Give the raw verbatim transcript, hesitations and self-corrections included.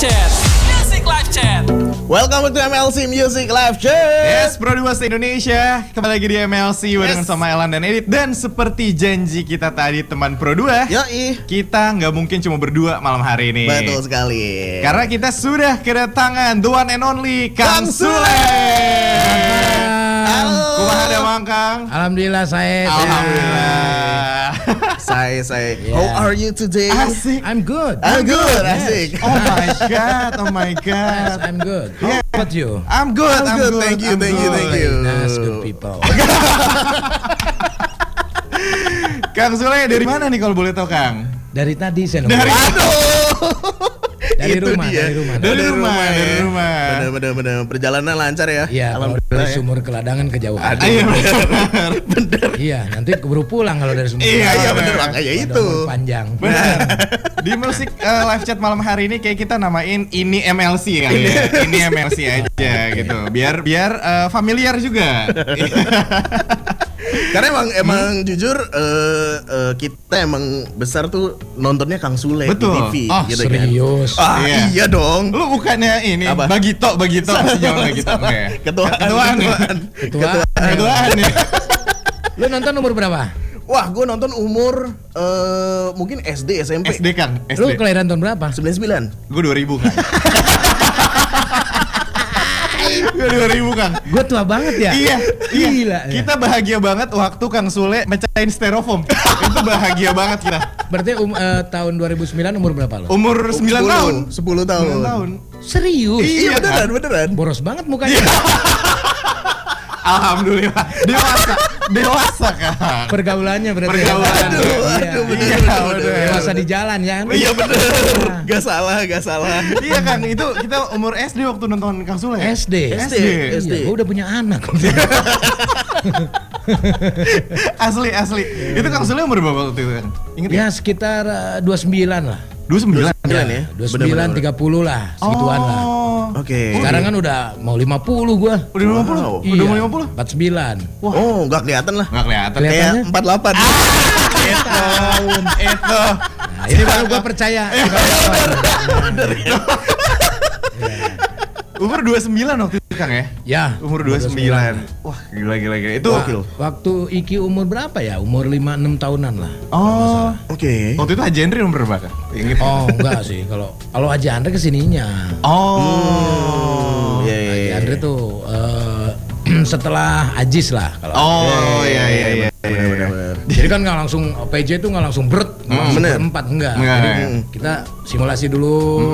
Chat. Music Live Chat. Welcome to M L C Music Live Chat. Yes, Pro dua Indonesia. Kembali lagi di M L C barengan Yes. sama Elan dan Edit. Dan seperti janji kita tadi teman Pro dua, Yoi. kita nggak mungkin cuma berdua malam hari ini. Betul sekali. Karena kita sudah kedatangan the one and only Kang, Kang Sule. Halo. Kumaha ada Mang Kang? Alhamdulillah saya. Alhamdulillah. Saya saya. Yeah. How are you today? Asik. I'm good. I'm good. Yes. Asik. Oh my god, oh my Yes, god. I'm good. How about you? I'm good, I'm good. Thank you, I'm thank you, good. thank you. Nice, good people. Kang Sule dari mana nih kalau boleh tahu Kang? Dari tadi saya nunggu. Dari Dari Itu rumah, dia. dari rumah. Dari rumah, ya. dari rumah. Bener, bener, bener. Perjalanan lancar ya. Iya, kalau Alhamdulillah. dari ya. sumur ke ladangan kejauhan. Iya benar. Iya, nanti keburu pulang kalau dari sumur. Iya, ke iya, ladangan. bener, makanya Ada itu. umur panjang. Benar. Di musik uh, live chat malam hari ini kayak kita namain ini M L C kali ya. Ini M L C aja gitu. Biar biar uh, familiar juga. Karena emang emang jujur eh, eh, kita emang besar tuh nontonnya Kang Sule Betul. di T V Oh, gitu serius? kan. Ah, Iya. iya dong. Lu bukannya ini Apa? Bagito, Bagito sejauh Bagito. Oke. Ketuaan, Ketuaan. ya? ketuaan. Ketua. Ketuaan ya. Lu nonton umur berapa? Wah, gue nonton umur eh, mungkin S D, S M P. S D Kang, S Lu D. kelahiran tahun berapa? sembilan puluh sembilan. Gue dua ribu Kang. Gue dua ribu Kang. Gue tua banget ya? Iya, iya. Gila. ya. Kita bahagia banget waktu Kang Sule mecahin styrofoam. Itu bahagia banget kita. Berarti um, eh, tahun dua ribu sembilan umur berapa lo? Umur sembilan tahun. sepuluh tahun. sembilan tahun. Serius? Iya, Iya, beneran, kan? beneran. Boros banget mukanya. Alhamdulillah. Dewasa. Dewasa Kang. Pergaulannya berarti. Pergaulan. ya? Aduh, Iya. aduh, bener, Iya, bener, bener. bener. Dewasa di jalan ya. Iya bener. Gak salah, gak salah. Iya Kang, itu kita umur S D waktu nonton Kang Sule. S D. S D. Iya, gue udah punya anak. Asli, asli. Itu Kang Sule umur berapa waktu itu Kang? Ingat Ya sekitar uh, dua puluh sembilan lah. dua puluh sembilan. Beneran ya? dua puluh sembilan, Bener-bener. tiga puluh lah, segituan lah. Oke. Sekarang kan udah mau lima puluh gua. Udah lima puluh? Wow. Udah mau lima puluh? empat puluh sembilan. Oh, gak kelihatan lah. Nggak kelihatan. Kelihatan. Kayak Kelihatannya? empat puluh delapan. Itu. Itu. Nah, ini baru gua percaya. Umur dua puluh sembilan waktu itu Kang ya? Ya. Umur dua puluh sembilan. Wah, gila gila gila. Itu Gokil. Waktu Iki umur berapa ya? Umur lima enam tahunan lah. Oh. Oke. Waktu itu Haji Henry umur berapa Kang? Ingat? Oh, enggak sih. Kalau kalau Haji Andre kesininya. Oh. Iya, iya, Haji iya. Andre tuh eh, setelah Ajis lah kalau. Oh, iya iya iya. Bener-bener. Jadi kan nggak langsung P J itu nggak langsung berat, nggak langsung bener. berempat enggak. Enggak, Jadi enggak. kita simulasi dulu